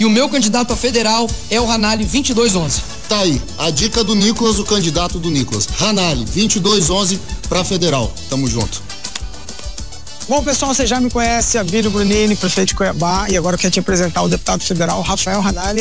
E o meu candidato a federal é o Ranalli 2211. Tá aí, a dica do Nicolas, o candidato do Nicolas. Ranalli 2211 para federal. Tamo junto. Bom, pessoal, você já me conhece, Abílio Brunini, prefeito de Cuiabá, e agora eu quero te apresentar o deputado federal Rafael Ranalli.